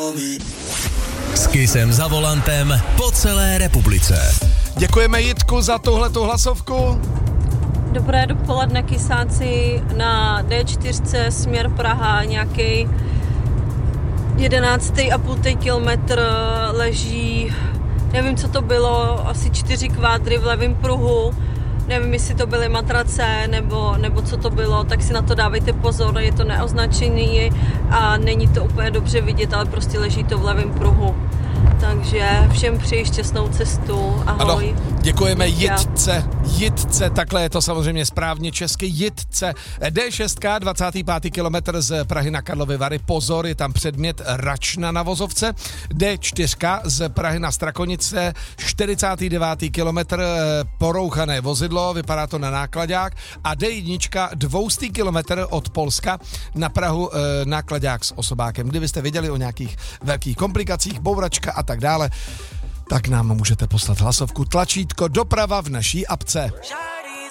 S Kissem za volantem po celé republice. Děkujeme Jitku za tuhletu hlasovku. Dobré dopoledne, kysáci. Na D4 směr Praha nějaký 11,5 kilometr leží, nevím, co to bylo, asi 4 kvádry v levém pruhu. Nevím, jestli to byly matrace nebo co to bylo, tak si na to dávejte pozor, je to neoznačený a není to úplně dobře vidět, ale prostě leží to v levém pruhu. Takže všem přeji šťastnou cestu, ahoj. Ano, děkujeme Jitce, takhle je to samozřejmě správně česky, Jitce. D6, 25. kilometr z Prahy na Karlovy Vary, pozor, je tam předmět račna na vozovce. D4 z Prahy na Strakonice, 49. kilometr, porouchané vozidlo, vypadá to na nákladák. A D1, 200 kilometr od Polska na Prahu, nákladák s osobákem. Kdybyste věděli o nějakých velkých komplikacích, bouračka a tak dále, tak nám můžete poslat hlasovku tlačítko doprava v naší apce.